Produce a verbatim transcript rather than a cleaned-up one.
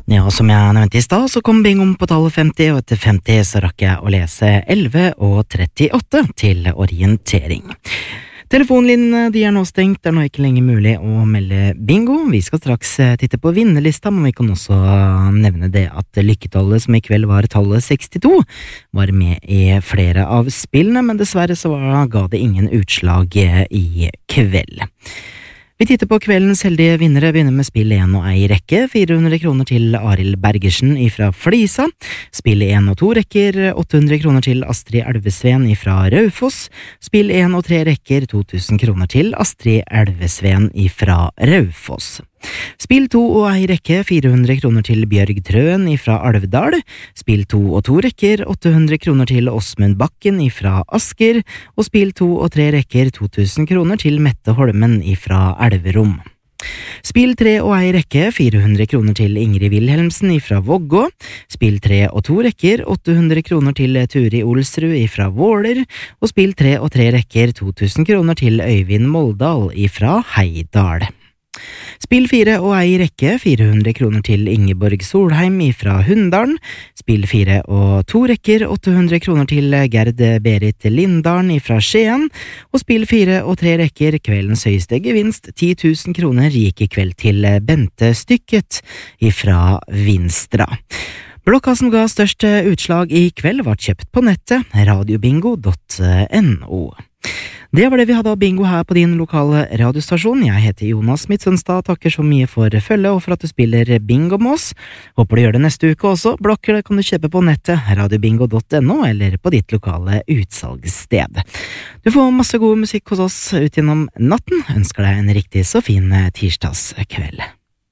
Ja, som jeg nevnte i stad, så kom bingoen på tallet femti, og etter femti så rakk jeg å lese elleve og trettiåtte til orientering. Telefonlinjene de er nå stengt, det er nå ikke lenger mulig å melde bingo. Vi skal straks titte på vinnerlista, men vi kan også nevne det at lykketallet som i kveld var tallet sekstito, var med i flere av spillene, men dessverre så var, ga det ingen utslag i kveld. Vi titter på kveldens heldige vinnere, begynner med spill en og ei rekke, fire hundre kroner til Arild Bergersen ifra Flisa, spill en og to rekker, åtte hundre kroner til Astrid Elvesven ifra Raufoss, spill en og tre rekker, to tusen kroner til Astrid Elvesven ifra Raufoss. Spill to og ei rekke, fire hundre kroner til Bjørg Trøen ifra Alvdal, spill to og to rekker, åtte hundre kroner til Åsmund Bakken ifra Asker, og spill to og tre rekker, to tusen kroner til Mette Holmen ifra Elverum. Spill tre og ei rekke, fire hundre kroner til Ingrid Wilhelmsen ifra Vågå, spill tre og to rekker, åtte hundre kroner til Turi Olsrud ifra Våler, og spill tre og tre rekker, to tusen kroner til Øyvind Moldal ifra Heidal. Spill fire og ei rekke, fire hundre kroner til Ingeborg Solheim ifra Hunndalen, spill fire og to rekker, åtte hundre kroner til Gerd Berit Lindalen ifra Skien, og spill fire og tre rekker, kveldens høyeste gevinst, ti tusen kroner gikk i kveld til Bente Stykket ifra Vinstra. Blokka som ga størst utslag i kveld var kjøpt på nettet, radiobingo punktum no. Det var det vi hadde av bingo her på din lokale radiostasjon. Jeg heter Jonas Midtsønstad, takker så mye for følge og for at du spiller bingo med oss. Håper du gjør det neste uke også. Blokker kan du kjøpe på nettet, radiobingo punktum no, eller på ditt lokale utsalgssted. Du får masse god musikk hos oss ut gjennom natten. Ønsker deg en riktig så fin tirsdagskveld.